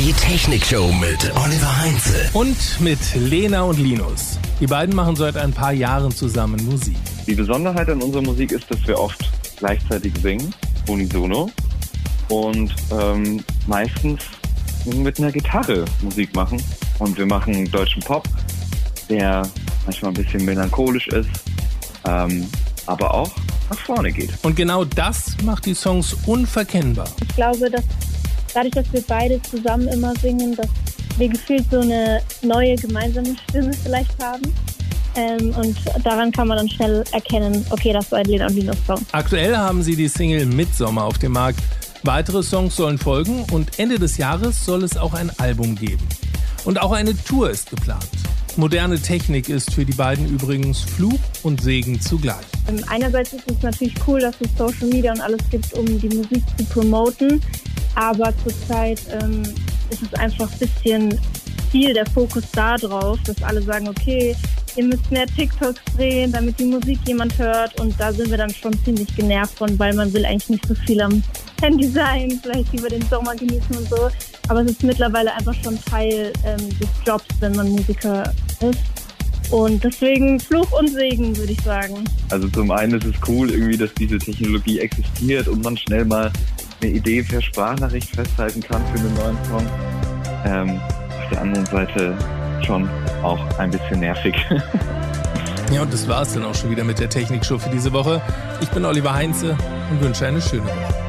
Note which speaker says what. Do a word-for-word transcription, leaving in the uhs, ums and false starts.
Speaker 1: Die Technikshow mit Oliver Heinze.
Speaker 2: Und mit Lena und Linus. Die beiden machen seit ein paar Jahren zusammen Musik.
Speaker 3: Die Besonderheit an unserer Musik ist, dass wir oft gleichzeitig singen, unisono, und ähm, meistens mit einer Gitarre Musik machen. Und wir machen deutschen Pop, der manchmal ein bisschen melancholisch ist, ähm, aber auch nach vorne geht.
Speaker 2: Und genau das macht die Songs unverkennbar.
Speaker 4: Ich glaube, dass dadurch, dass wir beide zusammen immer singen, dass wir gefühlt so eine neue gemeinsame Stimme vielleicht haben. Ähm, und daran kann man dann schnell erkennen, okay, das war ein Lena und Linus Song.
Speaker 2: Aktuell haben sie die Single Midsommer auf dem Markt. Weitere Songs sollen folgen und Ende des Jahres soll es auch ein Album geben. Und auch eine Tour ist geplant. Moderne Technik ist für die beiden übrigens Fluch und Segen zugleich.
Speaker 4: Ähm, einerseits ist es natürlich cool, dass es Social Media und alles gibt, um die Musik zu promoten. Aber zurzeit ähm, ist es einfach ein bisschen viel der Fokus da drauf, dass alle sagen, okay, ihr müsst mehr TikToks drehen, damit die Musik jemand hört. Und da sind wir dann schon ziemlich genervt von, weil man will eigentlich nicht so viel am Handy sein, vielleicht lieber den Sommer genießen und so. Aber es ist mittlerweile einfach schon Teil ähm, des Jobs, wenn man Musiker ist. Und deswegen Fluch und Segen, würde ich sagen.
Speaker 3: Also zum einen ist es cool, irgendwie, dass diese Technologie existiert und man schnell mal eine Idee per Sprachnachricht festhalten kann für einen neuen Song. Ähm, auf der anderen Seite schon auch ein bisschen nervig.
Speaker 2: Ja, und das war's dann auch schon wieder mit der Technikshow für diese Woche. Ich bin Oliver Heinze und wünsche eine schöne Woche.